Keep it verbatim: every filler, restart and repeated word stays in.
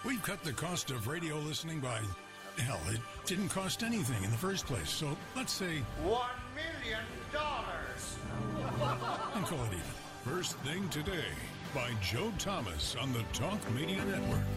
We've cut the cost of radio listening by, hell, it didn't cost anything in the first place. So let's say One million dollars. and call it even. First Thing Today by Joe Thomas on the Talk Media Network.